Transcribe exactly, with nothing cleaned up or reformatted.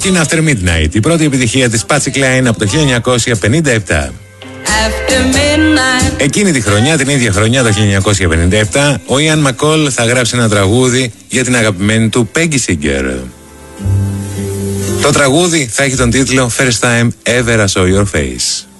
Walking After Midnight, η πρώτη επιτυχία της Patsy Cline από το χίλια εννιακόσια πενήντα επτά. Εκείνη τη χρονιά, την ίδια χρονιά, το χίλια εννιακόσια πενήντα επτά, ο Ian McCall θα γράψει ένα τραγούδι για την αγαπημένη του Peggy Singer. Το τραγούδι θα έχει τον τίτλο First Time Ever I Saw Your Face.